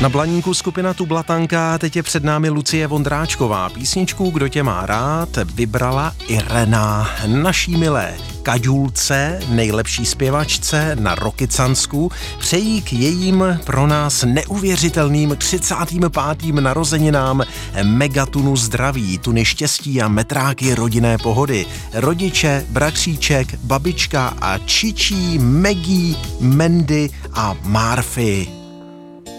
Na Blaníku skupina Tublatanka, teď je před námi Lucie Vondráčková. Písničku Kdo tě má rád vybrala Irena, naší milé Kaďulce, nejlepší zpěvačce na Rokycansku, přejí k jejím pro nás neuvěřitelným 35. narozeninám megatunu zdraví, tuny štěstí a metráky rodinné pohody. Rodiče, bratříček, babička a čičí, Maggie, Mandy a Marfy.